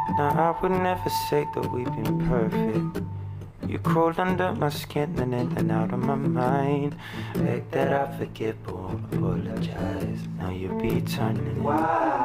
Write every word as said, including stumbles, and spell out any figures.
Now I would never say that we've been perfect. You crawled under my skin and in and out of my mind. Beg that I forget, but won't apologize. Now you be turning.